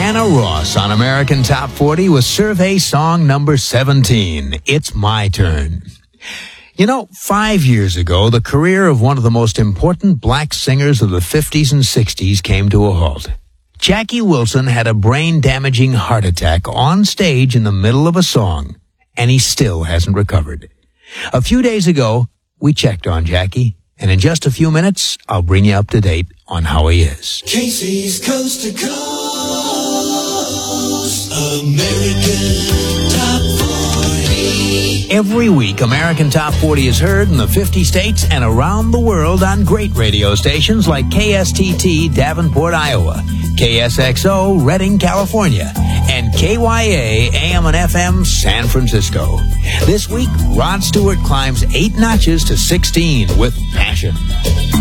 Diana Ross on American Top 40 with survey song number 17, It's My Turn. You know, 5 years ago, the career of one of the most important black singers of the 50s and 60s came to a halt. Jackie Wilson had a brain-damaging heart attack on stage in the middle of a song, and he still hasn't recovered. A few days ago, we checked on Jackie, and in just a few minutes, I'll bring you up to date on how he is. Casey's Coast to Coast, American Top 40. Every week, American Top 40 is heard in the 50 states and around the world on great radio stations like KSTT Davenport, Iowa, KSXO Redding, California, and KYA AM and FM San Francisco. This week, Rod Stewart climbs 8 notches to 16 with Passion.